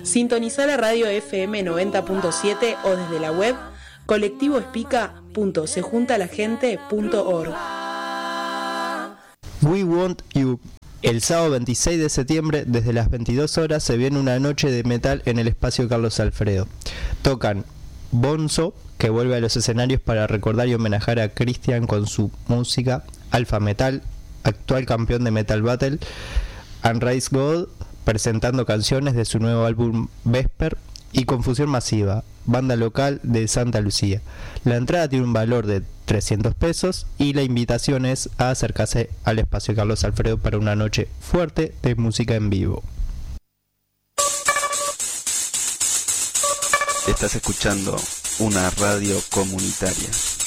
Sintonizá la radio FM 90.7 o desde la web colectivoespica.sejuntalagente.org. We Want You. El sábado 26 de septiembre, desde las 22 horas, se viene una noche de metal en el espacio Carlos Alfredo. Tocan Bonzo, que vuelve a los escenarios para recordar y homenajear a Cristian con su música, Alpha Metal, actual campeón de Metal Battle, Unraised God, presentando canciones de su nuevo álbum Vesper, y Confusión Masiva, banda local de Santa Lucía. La entrada tiene un valor de 300 pesos y la invitación es a acercarse al espacio Carlos Alfredo para una noche fuerte de música en vivo. Estás escuchando una radio comunitaria.